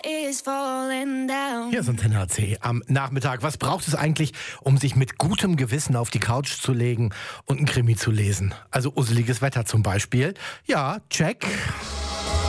Hier ist Antenne HC am Nachmittag. Was braucht es eigentlich, um sich mit gutem Gewissen auf die Couch zu legen und einen Krimi zu lesen? Also useliges Wetter zum Beispiel. Ja, check.